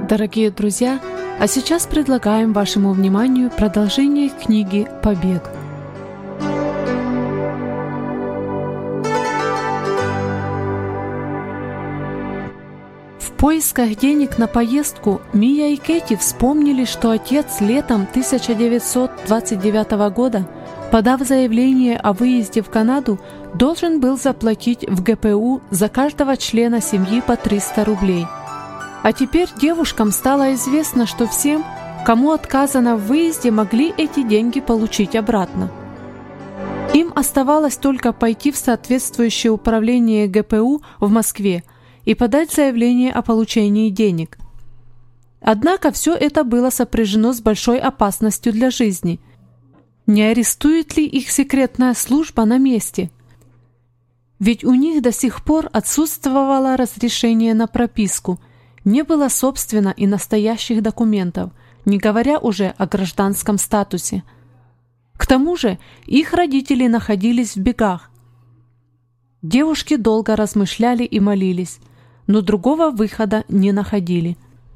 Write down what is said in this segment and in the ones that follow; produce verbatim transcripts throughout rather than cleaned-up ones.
Дорогие друзья, а сейчас предлагаем вашему вниманию продолжение книги «Побег». В поисках денег на поездку Мия и Кэти вспомнили, что отец летом тысяча девятьсот двадцать девятого года, подав заявление о выезде в Канаду, должен был заплатить в гэ пэ у за каждого члена семьи по триста рублей. А теперь девушкам стало известно, что всем, кому отказано в выезде, могли эти деньги получить обратно. Им оставалось только пойти в соответствующее управление гэ пэ у в Москве и подать заявление о получении денег. Однако все это было сопряжено с большой опасностью для жизни. Не арестует ли их секретная служба на месте? Ведь у них до сих пор отсутствовало разрешение на прописку, не было собственно и настоящих документов, не говоря уже о гражданском статусе. К тому же их родители находились в бегах. Девушки долго размышляли и молились, но другого выхода не находили.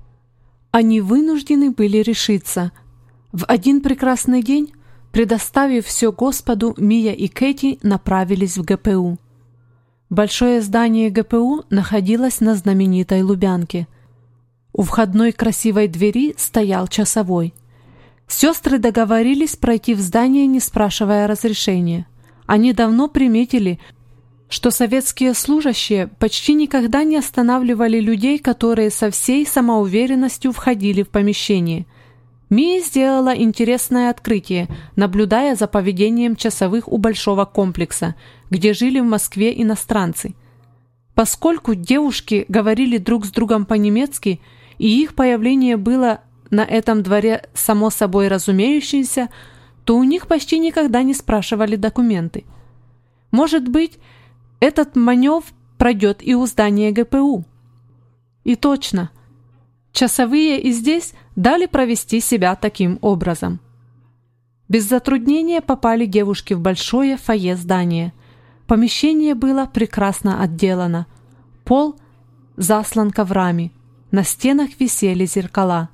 Они вынуждены были решиться. В один прекрасный день, предоставив все Господу, Мия и Кэти направились в гэ пэ у. Большое здание гэ пэ у находилось на знаменитой Лубянке. У входной красивой двери стоял часовой. Сестры договорились пройти в здание, не спрашивая разрешения. Они давно приметили, что советские служащие почти никогда не останавливали людей, которые со всей самоуверенностью входили в помещение. Мия сделала интересное открытие, наблюдая за поведением часовых у большого комплекса, где жили в Москве иностранцы. Поскольку девушки говорили друг с другом по-немецки, и их появление было на этом дворе само собой разумеющимся, то у них почти никогда не спрашивали документы. Может быть, этот маневр пройдет и у здания гэ пэ у. И точно, часовые и здесь дали провести себя таким образом. Без затруднения попали девушки в большое фойе здания. Помещение было прекрасно отделано. Пол заслан коврами. На стенах висели зеркала.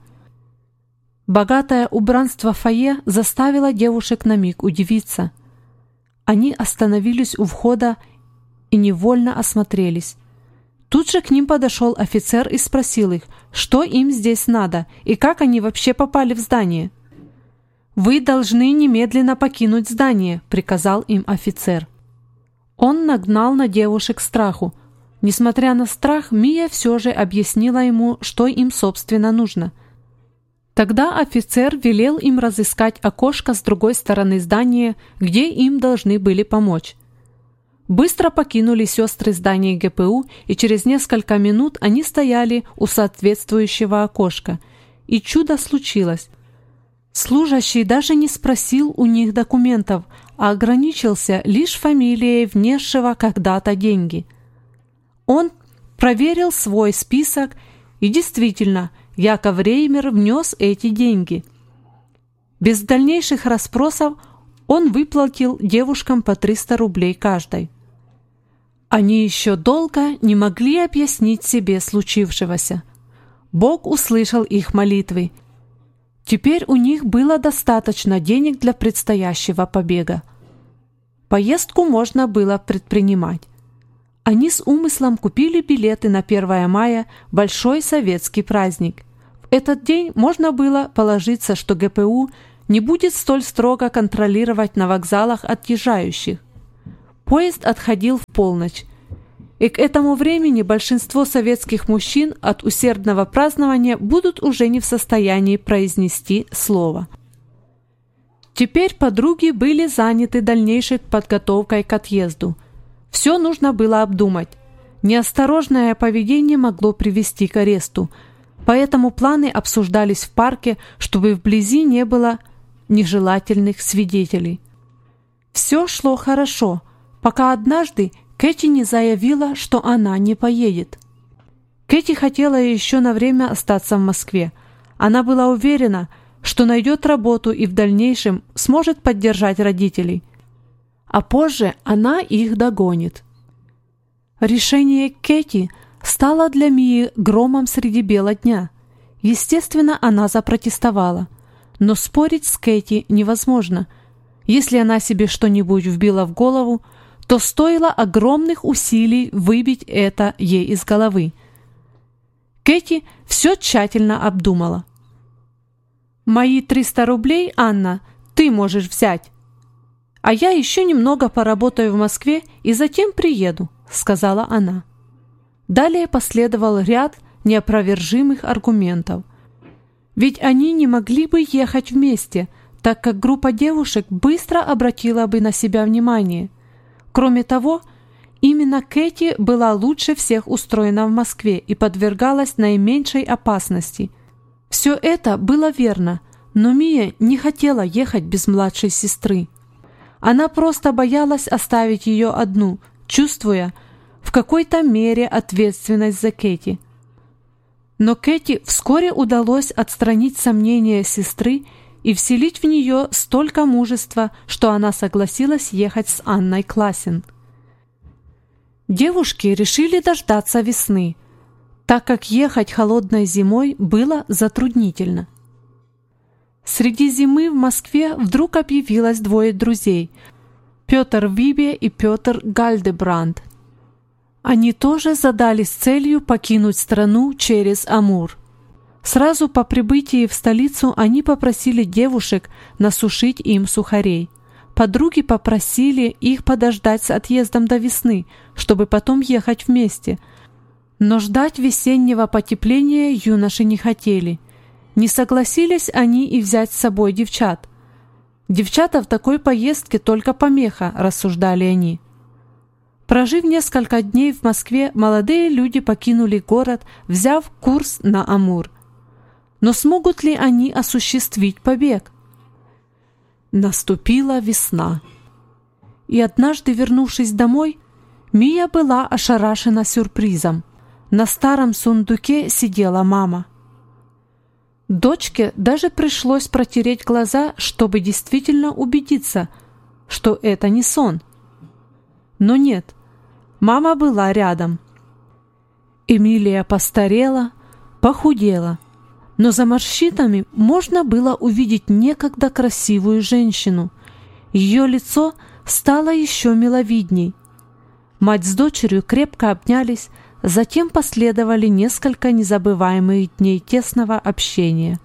Богатое убранство фойе заставило девушек на миг удивиться. Они остановились у входа и невольно осмотрелись. Тут же к ним подошел офицер и спросил их, что им здесь надо и как они вообще попали в здание. «Вы должны немедленно покинуть здание», — приказал им офицер. Он нагнал на девушек страху. Несмотря на страх, Мия все же объяснила ему, что им, собственно, нужно. Тогда офицер велел им разыскать окошко с другой стороны здания, где им должны были помочь. Быстро покинули сестры здание гэ пэ у, и через несколько минут они стояли у соответствующего окошка. И чудо случилось. Служащий даже не спросил у них документов, а ограничился лишь фамилией внесшего когда-то деньги. Он проверил свой список, и действительно, Яков Реймер внес эти деньги. Без дальнейших расспросов он выплатил девушкам по триста рублей каждой. Они еще долго не могли объяснить себе случившегося. Бог услышал их молитвы. Теперь у них было достаточно денег для предстоящего побега. Поездку можно было предпринимать. Они с умыслом купили билеты на первое мая, большой советский праздник. В этот день можно было положиться, что гэ пэ у не будет столь строго контролировать на вокзалах отъезжающих. Поезд отходил в полночь, и к этому времени большинство советских мужчин от усердного празднования будут уже не в состоянии произнести слово. Теперь подруги были заняты дальнейшей подготовкой к отъезду. Все нужно было обдумать. Неосторожное поведение могло привести к аресту, поэтому планы обсуждались в парке, чтобы вблизи не было нежелательных свидетелей. Все шло хорошо, пока однажды Кэти не заявила, что она не поедет. Кэти хотела еще на время остаться в Москве. Она была уверена, что найдет работу и в дальнейшем сможет поддержать родителей. А позже она их догонит. Решение Кэти стало для Мии громом среди бела дня. Естественно, она запротестовала. Но спорить с Кэти невозможно. Если она себе что-нибудь вбила в голову, то стоило огромных усилий выбить это ей из головы. Кэти все тщательно обдумала. «Мои триста рублей, Анна, ты можешь взять. А я еще немного поработаю в Москве и затем приеду», — сказала она. Далее последовал ряд неопровержимых аргументов. Ведь они не могли бы ехать вместе, так как группа девушек быстро обратила бы на себя внимание. Кроме того, именно Кэти была лучше всех устроена в Москве и подвергалась наименьшей опасности. Все это было верно, но Мия не хотела ехать без младшей сестры. Она просто боялась оставить ее одну, чувствуя в какой-то мере ответственность за Кэти. Но Кэти вскоре удалось отстранить сомнения сестры и вселить в нее столько мужества, что она согласилась ехать с Анной Классен. Девушки решили дождаться весны, так как ехать холодной зимой было затруднительно. Среди зимы в Москве вдруг объявилось двое друзей – Петр Вибе и Петр Гальдебранд. Они тоже задались целью покинуть страну через Амур. Сразу по прибытии в столицу они попросили девушек насушить им сухарей. Подруги попросили их подождать с отъездом до весны, чтобы потом ехать вместе. Но ждать весеннего потепления юноши не хотели. Не согласились они и взять с собой девчат. Девчата в такой поездке только помеха, рассуждали они. Прожив несколько дней в Москве, молодые люди покинули город, взяв курс на Амур. Но смогут ли они осуществить побег? Наступила весна. И однажды, вернувшись домой, Мия была ошарашена сюрпризом. На старом сундуке сидела мама. Дочке даже пришлось протереть глаза, чтобы действительно убедиться, что это не сон. Но нет, мама была рядом. Эмилия постарела, похудела, но за морщинами можно было увидеть некогда красивую женщину. Ее лицо стало еще миловидней. Мать с дочерью крепко обнялись, затем последовали несколько незабываемых дней тесного общения.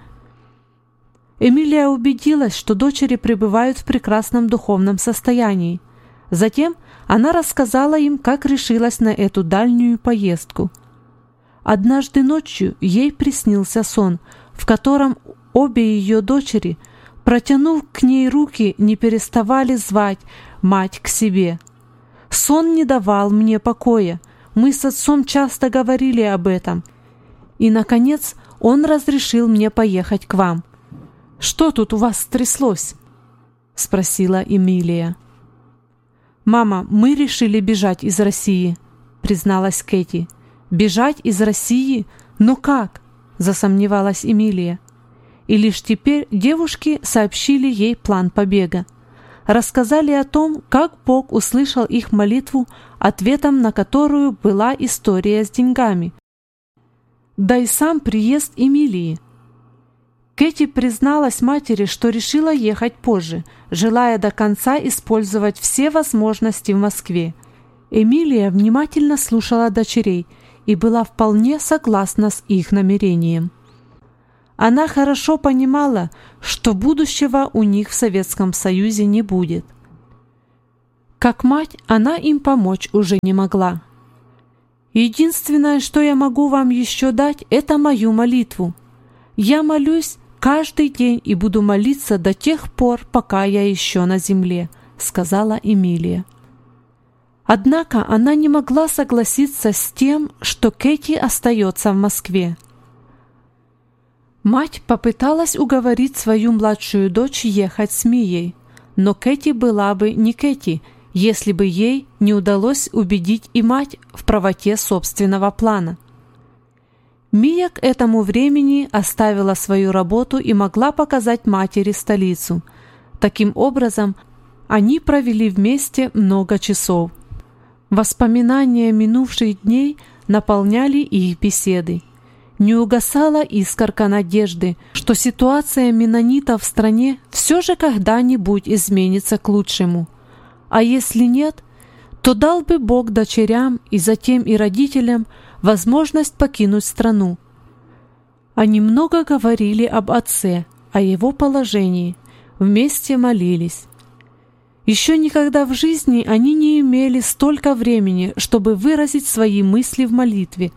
Эмилия убедилась, что дочери пребывают в прекрасном духовном состоянии. Затем она рассказала им, как решилась на эту дальнюю поездку. Однажды ночью ей приснился сон, в котором обе ее дочери, протянув к ней руки, не переставали звать мать к себе. «Сон не давал мне покоя. Мы с отцом часто говорили об этом. И, наконец, он разрешил мне поехать к вам». «Что тут у вас стряслось?» — спросила Эмилия. «Мама, мы решили бежать из России», — призналась Кэти. «Бежать из России? Но как?» — засомневалась Эмилия. И лишь теперь девушки сообщили ей план побега. Рассказали о том, как Бог услышал их молитву, ответом на которую была история с деньгами. Да и сам приезд Эмилии. Кэти призналась матери, что решила ехать позже, желая до конца использовать все возможности в Москве. Эмилия внимательно слушала дочерей и была вполне согласна с их намерением. Она хорошо понимала, что будущего у них в Советском Союзе не будет. Как мать, она им помочь уже не могла. «Единственное, что я могу вам еще дать, это мою молитву. Я молюсь каждый день и буду молиться до тех пор, пока я еще на земле», — сказала Эмилия. Однако она не могла согласиться с тем, что Кэти остается в Москве. Мать попыталась уговорить свою младшую дочь ехать с Мией, но Кэти была бы не Кэти, если бы ей не удалось убедить и мать в правоте собственного плана. Мия к этому времени оставила свою работу и могла показать матери столицу. Таким образом, они провели вместе много часов. Воспоминания минувших дней наполняли их беседы. Не угасала искорка надежды, что ситуация меннонитов в стране все же когда-нибудь изменится к лучшему. А если нет, то дал бы Бог дочерям и затем и родителям возможность покинуть страну. Они много говорили об отце, о его положении, вместе молились. Еще никогда в жизни они не имели столько времени, чтобы выразить свои мысли в молитве.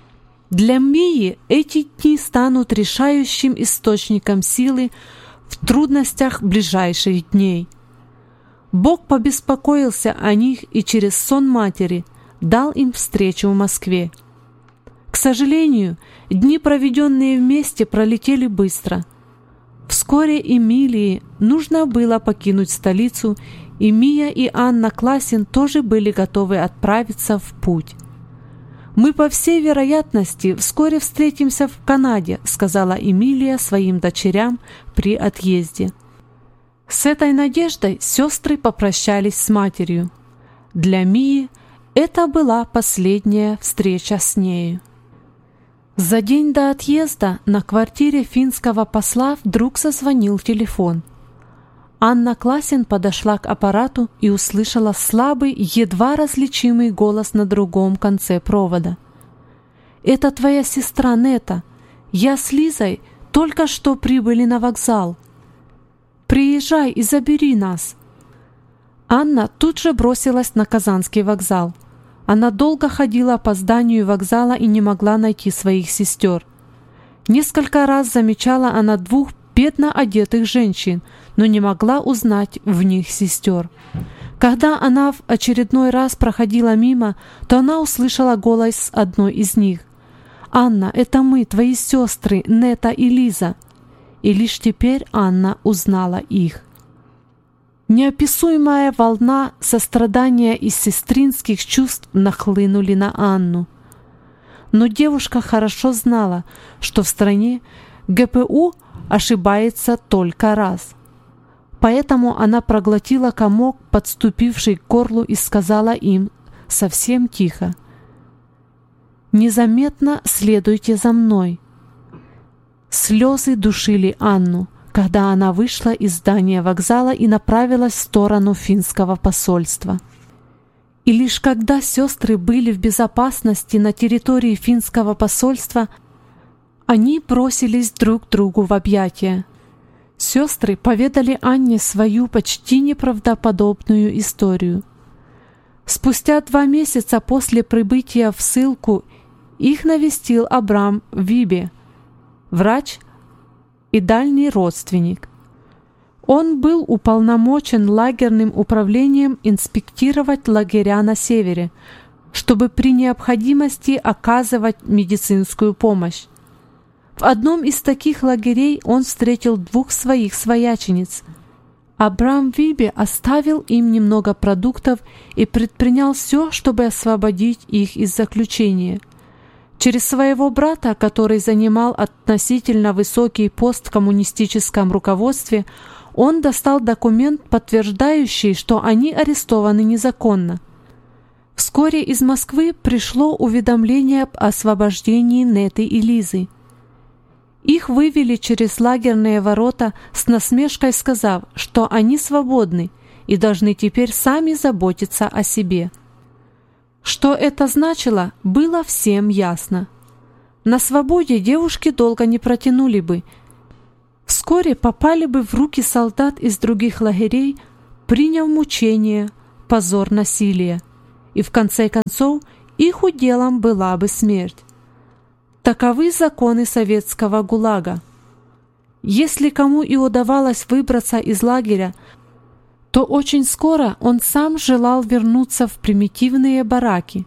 Для Мии эти дни станут решающим источником силы в трудностях ближайших дней. Бог побеспокоился о них и через сон матери дал им встречу в Москве. К сожалению, дни, проведенные вместе, пролетели быстро. Вскоре Эмилии нужно было покинуть столицу, и Мия и Анна Классин тоже были готовы отправиться в путь. «Мы, по всей вероятности, вскоре встретимся в Канаде», сказала Эмилия своим дочерям при отъезде. С этой надеждой сестры попрощались с матерью. Для Мии это была последняя встреча с нею. За день до отъезда на квартире финского посла вдруг зазвонил телефон. Анна Классин подошла к аппарату и услышала слабый, едва различимый голос на другом конце провода. «Это твоя сестра Нета. Я с Лизой только что прибыли на вокзал. Приезжай и забери нас». Анна тут же бросилась на Казанский вокзал. Она долго ходила по зданию вокзала и не могла найти своих сестер. Несколько раз замечала она двух бедно одетых женщин, но не могла узнать в них сестер. Когда она в очередной раз проходила мимо, то она услышала голос одной из них. «Анна, это мы, твои сестры, Нета и Лиза». И лишь теперь Анна узнала их. Неописуемая волна сострадания и сестринских чувств нахлынули на Анну. Но девушка хорошо знала, что в стране ГПУ ошибается только раз. Поэтому она проглотила комок, подступивший к горлу, и сказала им совсем тихо: «Незаметно следуйте за мной». Слезы душили Анну, когда она вышла из здания вокзала и направилась в сторону финского посольства. И лишь когда сестры были в безопасности на территории финского посольства, они бросились друг другу в объятия. Сестры поведали Анне свою почти неправдоподобную историю. Спустя два месяца после прибытия в ссылку их навестил Абрам Вибе, врач и дальний родственник. Он был уполномочен лагерным управлением инспектировать лагеря на севере, чтобы при необходимости оказывать медицинскую помощь. В одном из таких лагерей он встретил двух своих своячениц. Абрам Вибе оставил им немного продуктов и предпринял все, чтобы освободить их из заключения. Через своего брата, который занимал относительно высокий пост в коммунистическом руководстве, он достал документ, подтверждающий, что они арестованы незаконно. Вскоре из Москвы пришло уведомление об освобождении Неты и Лизы. Их вывели через лагерные ворота с насмешкой, сказав, что они свободны и должны теперь сами заботиться о себе. Что это значило, было всем ясно. На свободе девушки долго не протянули бы. Вскоре попали бы в руки солдат из других лагерей, приняв мучения, позор насилия. И в конце концов их уделом была бы смерть. Таковы законы советского ГУЛАГа. Если кому и удавалось выбраться из лагеря, то очень скоро он сам желал вернуться в примитивные бараки.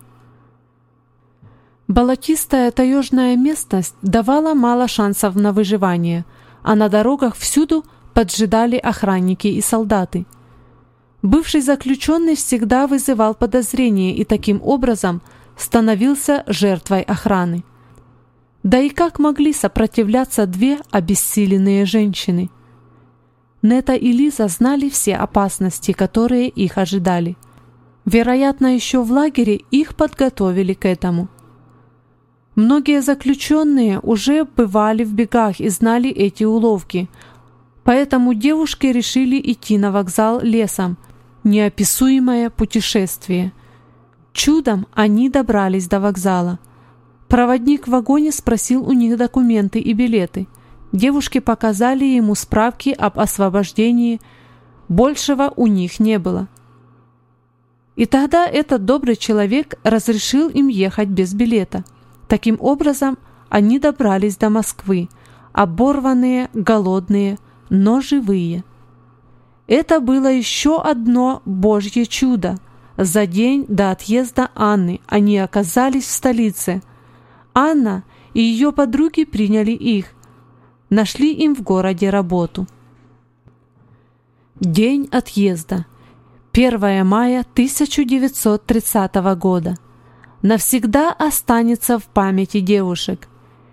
Болотистая таежная местность давала мало шансов на выживание, а на дорогах всюду поджидали охранники и солдаты. Бывший заключенный всегда вызывал подозрения и таким образом становился жертвой охраны. Да и как могли сопротивляться две обессиленные женщины? Нета и Лиза знали все опасности, которые их ожидали. Вероятно, еще в лагере их подготовили к этому. Многие заключенные уже бывали в бегах и знали эти уловки, поэтому девушки решили идти на вокзал лесом. Неописуемое путешествие. Чудом они добрались до вокзала. Проводник в вагоне спросил у них документы и билеты. Девушки показали ему справки об освобождении. Большего у них не было. И тогда этот добрый человек разрешил им ехать без билета. Таким образом, они добрались до Москвы, оборванные, голодные, но живые. Это было еще одно Божье чудо. За день до отъезда Анны они оказались в столице. Анна и ее подруги приняли их, нашли им в городе работу. День отъезда. первое мая тысяча девятьсот тридцатого года. Навсегда останется в памяти девушек.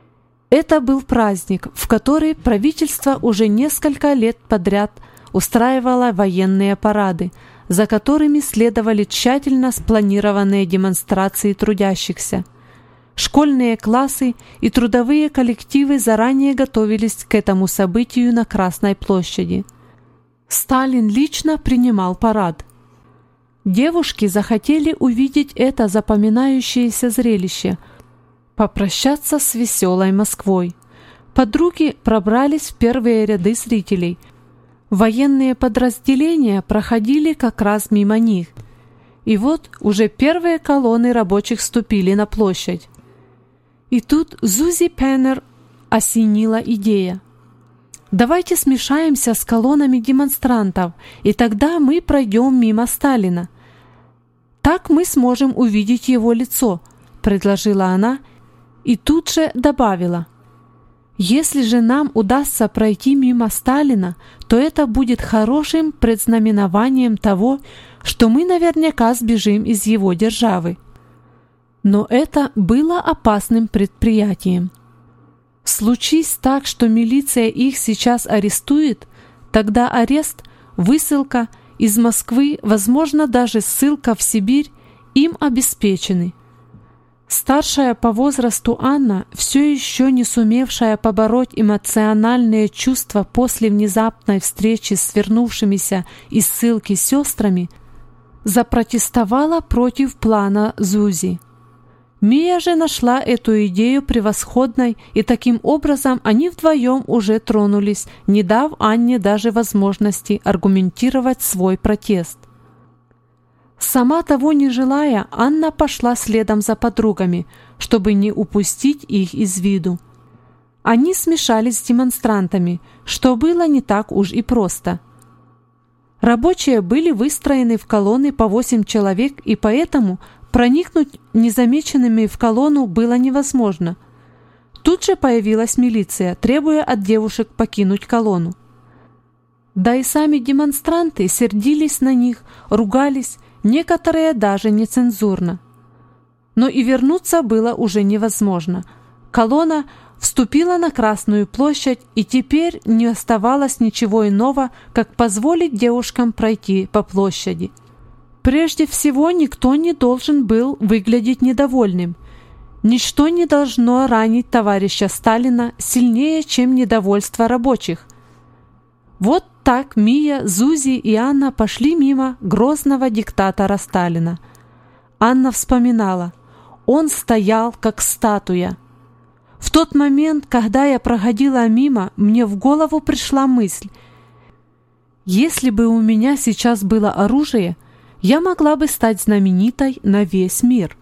Это был праздник, в который правительство уже несколько лет подряд устраивало военные парады, за которыми следовали тщательно спланированные демонстрации трудящихся. Школьные классы и трудовые коллективы заранее готовились к этому событию на Красной площади. Сталин лично принимал парад. Девушки захотели увидеть это запоминающееся зрелище, попрощаться с веселой Москвой. Подруги пробрались в первые ряды зрителей. Военные подразделения проходили как раз мимо них. И вот уже первые колонны рабочих ступили на площадь. И тут Зузи Пеннер осенила идея. «Давайте смешаемся с колоннами демонстрантов, и тогда мы пройдем мимо Сталина. Так мы сможем увидеть его лицо», — предложила она, и тут же добавила: «Если же нам удастся пройти мимо Сталина, то это будет хорошим предзнаменованием того, что мы наверняка сбежим из его державы». Но это было опасным предприятием. Случись так, что милиция их сейчас арестует, тогда арест, высылка из Москвы, возможно, даже ссылка в Сибирь им обеспечены. Старшая по возрасту Анна, все еще не сумевшая побороть эмоциональные чувства после внезапной встречи с вернувшимися из ссылки сестрами, запротестовала против плана Зузи. Мия же нашла эту идею превосходной, и таким образом они вдвоем уже тронулись, не дав Анне даже возможности аргументировать свой протест. Сама того не желая, Анна пошла следом за подругами, чтобы не упустить их из виду. Они смешались с демонстрантами, что было не так уж и просто. Рабочие были выстроены в колонны по восемь человек, и поэтому проникнуть незамеченными в колонну было невозможно. Тут же появилась милиция, требуя от девушек покинуть колонну. Да и сами демонстранты сердились на них, ругались, некоторые даже нецензурно. Но и вернуться было уже невозможно. Колонна вступила на Красную площадь, и теперь не оставалось ничего иного, как позволить девушкам пройти по площади. Прежде всего, никто не должен был выглядеть недовольным. Ничто не должно ранить товарища Сталина сильнее, чем недовольство рабочих. Вот так Мия, Зузи и Анна пошли мимо грозного диктатора Сталина. Анна вспоминала: он стоял как статуя. В тот момент, когда я проходила мимо, мне в голову пришла мысль: если бы у меня сейчас было оружие, я могла бы стать знаменитой на весь мир.